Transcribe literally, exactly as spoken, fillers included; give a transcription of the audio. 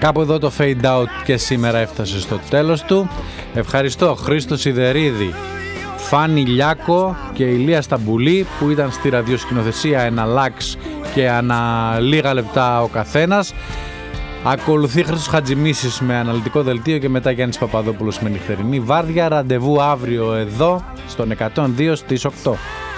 Κάπου εδώ το Fade Out και σήμερα έφτασε στο τέλος του. Ευχαριστώ Χρήστο Σιδερίδη, Φάνη Λιάκο και Ηλία Σταμπουλή που ήταν στη ραδιοσκηνοθεσία ένα λάξ και ανα λίγα λεπτά ο καθένας. Ακολουθεί Χρήστος Χατζημίσης με αναλυτικό δελτίο και μετά Γιάννης Παπαδόπουλος με νυχτερινή βάρδια. Ραντεβού αύριο εδώ στον εκατόν δύο στις οκτώ.